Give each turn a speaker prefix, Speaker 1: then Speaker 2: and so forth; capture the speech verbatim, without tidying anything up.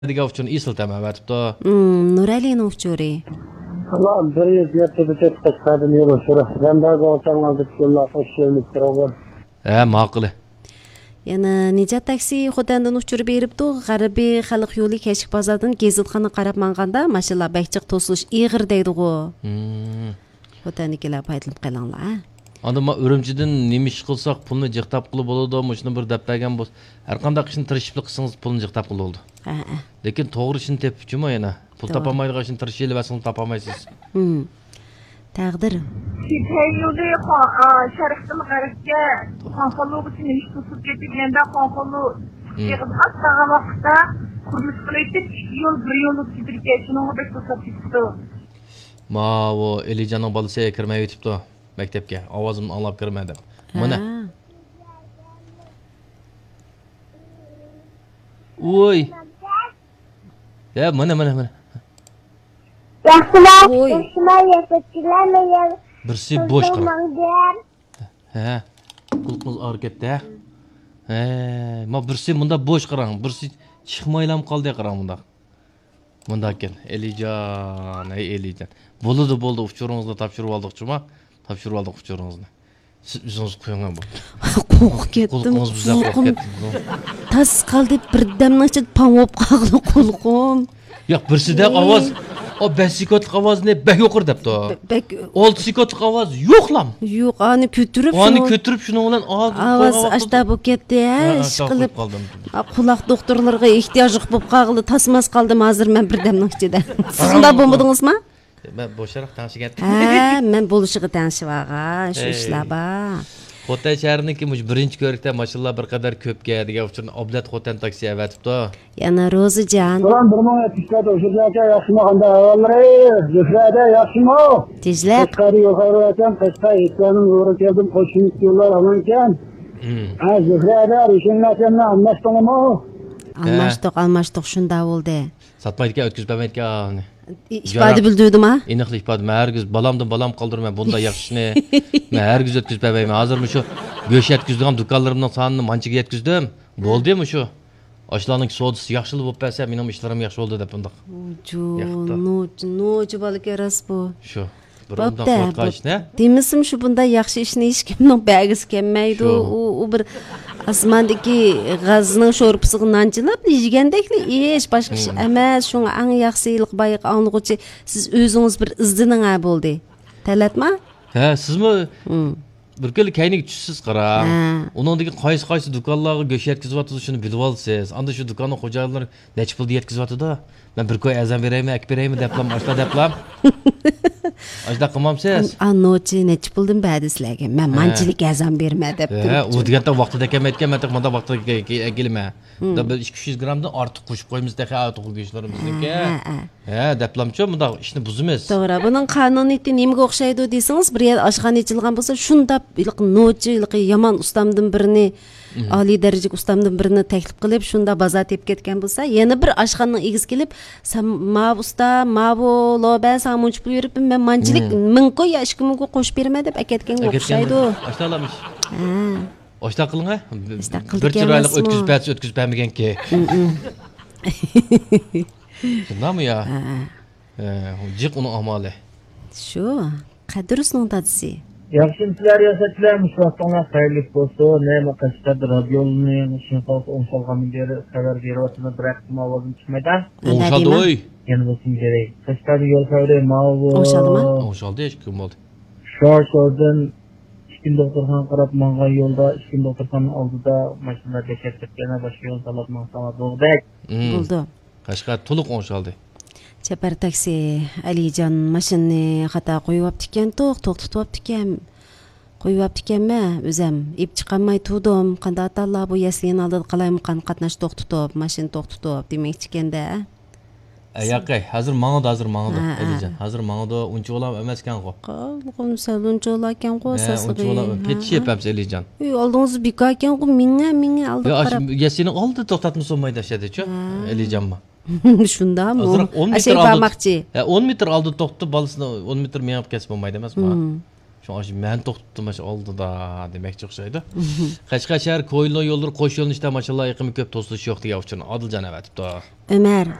Speaker 1: degan uchun eslatama vatibdi.
Speaker 2: Hmm, Nuralining uchuri.
Speaker 3: Allah bir yerda bitib qisqadim yo'l o'shira. Ramdaga o'tganlarda kunlar xo'shlik qilgan.
Speaker 1: Ha, ma'qul.
Speaker 2: Yana necha taksi xotandan uchurib beribdi. G'arbiy xalq yo'li Kashik bozordan Gezitxona qarab manganda mashinalar bakchiq to'silish ig'ir deydi-ku.
Speaker 1: Hmm.
Speaker 2: Xotanikilar paytilib qalanglar.
Speaker 1: Anda ma Ürümçiden nima ish qilsak pulni jiqtab qilib bo'ladi, shuni bir deb bergan bo'lsa, har qanday ishni tirishib qilsangiz pulni jiqtab qilib bo'ladi.
Speaker 2: Ha.
Speaker 1: Lekin to'g'ri ishni tepibchimi yana? Pul topamaydigan ishni tirishib vasini topamaysiz.
Speaker 2: Hmm. Taqdir.
Speaker 4: Teyyo'da sharqdan g'arbga konsollik uchun ish tutib ketganda konsollik yig'ib asqaga vaqtda qurilish qilayotib yo'l bir yo'l o'tkazilgan shuni o'dek ko'rsatibdi.
Speaker 1: Ma o Elijanning bolasi kirmay o'tibdi maktabga. Ovozimni anglab kirmadim. Mana. Oy. Ya mana mana mana.
Speaker 5: Yaxshilar,
Speaker 2: Oy.
Speaker 5: yaxshilar yasatchilarmi?
Speaker 1: Birsi bo'sh qara. Ha. Qulquz arketda. Ha, ma birsi bunda bo'sh qarang. Birsi chiqmaylam qoldi qarang bunda. Bunda ekan. Elijan, ey Elijan. Bo'ldi bo'ldi uchuringizni topshirib oldik-chima. Topshirib oldik uchuringizni. Siz o'zingiz qo'ygan bu.
Speaker 2: Qo'rqib ketdim.
Speaker 1: Qo'lqingiz bizga qo'rqib ketdi.
Speaker 2: Tas qoldi birdamning ichida pamop qoldi qo'lqim.
Speaker 1: Yo'q, birsida ovoz, o besh sekundlik ovozni bek o'qir debdi.
Speaker 2: Bek
Speaker 1: olti sekundlik ovoz yo'qlam.
Speaker 2: yo'q, ani ko'tirib
Speaker 1: Ani ko'tirib shuni bilan
Speaker 2: ovoz ashta bo'lib ketdi, ish qilib. Quloq doktorlarga ehtiyoj bo'lib qoldi, tasmas qoldim hozir men birdamning ichida. Siz unda bo'lmadingizmi?
Speaker 1: Men bo'sharoq tanishigan.
Speaker 2: Ha, men bo'lishiga tanishibman, shu ishlar bor.
Speaker 1: Xotan shahriniki mush birinchi ko'rikda mashinalar bir qadar ko'pga degan uchun oblat Xotan taksi avatibdi.
Speaker 2: Yana Rozijon.
Speaker 3: Ulan bir ming yetishga o'shirlarga yaxshimi qanda avvallari, yuzlarda yaxshimi?
Speaker 2: Tezlab.
Speaker 3: Qari yo'qarayotgan qisqa yetganim to'g'ri keldim, qo'shimcha yo'llar amankan. Ha, yuzlarda rishinlarni almashdingmi?
Speaker 2: Almashdiq, almashdiq shunda bo'ldi.
Speaker 1: Satmaydigan o'tkazib bermaydigan.
Speaker 2: İfade bildirdim ha?
Speaker 1: Aniqli ifade. Men hergiz balamdan balam qoldirmay bunda yaxshini. Men hergiz o'tkazib bermayman. Hozirmi shu go'sht yetkizdigan do'konlarimning sonini manchaga yetkizdim. Bo'ldimi shu? Oshlarning sodisi yaxshilib bo'lib bersa, mening ishlarim yaxshi bo'ldi deb bundoq.
Speaker 2: Jo, no, no, balki ras bu.
Speaker 1: Shu. Bir undan qo'rqishni.
Speaker 2: Demisim shu bunda yaxshi ishni hech kimning bag'isi kelmaydi. U u bir asmandagi g'azning sho'rpisiga nanchilab yegandekli hech boshqa ish emas. Shunga eng yaxshilik bayiq anglag'uchi siz o'zingiz bir izdining ha bo'ldi. Talatma?
Speaker 1: Ha, sizmi? Bir kili kayniga tushsiz qarang. Uningdagi qaysi qaysi do'konlarga go'sht yetkazib shuni bilib olsiz. Anda shu do'konning xo'jalari necha pulga yetkazib men bir ko'y azam beraymi, ak beraymi deblam, ashla deblam. Ashla qilmamsiz?
Speaker 2: Anochi necha puldan badi sizlarga? Men manchilik azam berma deb turibdi.
Speaker 1: Ha, u deganda vaqtida kelmayotgan, men manda vaqtida kelma. Da biz ikki yuz grammdan ortiq qo'shib qo'yamiz degan ortiq go'shtlarimizniki. Ha, deblamchi, bunda ishni buzimiz.
Speaker 2: To'g'ri, buning qonuniyati nimaga o'xshaydi desangiz, bir yer oshxona ichilgan bo'lsa, shunda nochi, yomon ustamdan birini oliy darajalik ustamdan birini taklif qilib, shunda bozor tepib ketgan bo'lsa, yana bir oshxonaning egisi kelib, "Sen ma usta, ma bu loba samunch pul berib, men manchilik ming qo'y, ikki ming qo'y qo'shib berma" deb aketganga o'xshaydi.
Speaker 1: Ashlamish.
Speaker 2: Ha.
Speaker 1: Oshta qiling ha. Bir chiroylik o'tkazib bersa, o'tkazib bermaganki. Shundami ya? Ha. Jiq uni amali.
Speaker 2: Shu, qadrusning dadisi.
Speaker 3: Yaxshilar yasatchilar mushvaqtlar xayrli bo'lsin. Nima qilishda radioning shunqos o'nsalganligi xabar beryapti, biroq ovozim chiqmaydi.
Speaker 1: O'shaldi.
Speaker 3: Yana bo'lsin kerak. Qishqari yo'l xavri ma'vo.
Speaker 2: O'shaldimi?
Speaker 1: O'shaldi, hech kim bo'ldi.
Speaker 3: Shoshdan ikkin doktorxona qarab mangan yo'lda, ikkin doktorxona oldida mashinalar bekatga boshqa yo'l talab maqsad bo'ldi.
Speaker 2: Bo'ldi.
Speaker 1: Qashqar to'liq o'shaldi.
Speaker 2: Chapar taksi Alijon mashinani xato qo'yibdi ekan, to'q to'xtatibdi ekan. Qo'yibdi ekanmi? O'zim ib chiqamay turdim. Qanday atallar bu yasligan oldida qalaymiqan qatnash to'xtatib, mashina to'xtatib demoqchi ekanda.
Speaker 1: Ayaqay, hozir mang'ida, hozir mang'ida Alijon. Hozir mang'ida uncha o'lam emas ekan-ku.
Speaker 2: Qo'lim sal uncha o'lar ekan-ku, sasigi.
Speaker 1: Uncha o'lam ketishyapti hamsi Alijon.
Speaker 2: Ey, oldingiz bika ekan-ku, menga, menga oldi qarab.
Speaker 1: Yo, yasini oldi to'xtatma so'maydi ashadi-chu, Alijonmi?
Speaker 2: Shundami?
Speaker 1: Azroq o'n metr
Speaker 2: oldi.
Speaker 1: Ha, o'n metr oldi to'xtatib, bolasini o'n metr mengib kesib bo'lmaydi emasmi? Şu an men to'xtatdim maş oldu da demakchi o'xshaydi. Qashqar shahar Ko'ylon yo'llari qo'sh yo'lni işte maşallah yaqimi ko'p to'silish yo'q degan uchun Odiljon avatibdi.
Speaker 2: Ömer